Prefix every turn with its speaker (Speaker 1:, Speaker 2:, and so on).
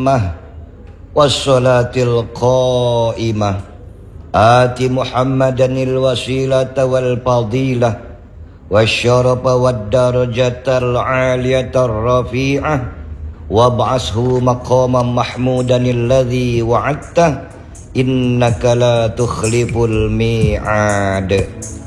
Speaker 1: التامة والصلاة القائمة آت محمدا الوسيلة والفضيلة والشرف والدرجة العالية الرفيعة وابعثه مقاما محمودا الذي وعدته إنك لا تخلف الميعاد.